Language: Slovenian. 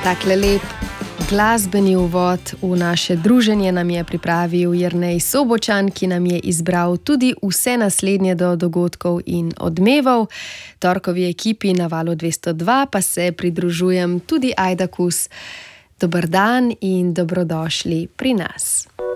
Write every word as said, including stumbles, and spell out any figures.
Takle lep glasbeni uvod v naše druženje nam je pripravil Jernej Sobočan, ki nam je izbral tudi vse naslednje do dogodkov in odmevov. Torkovi ekipi na Valu dvesto dva pa se pridružujem tudi Ajda Kus. Dober dan in dobrodošli pri nas.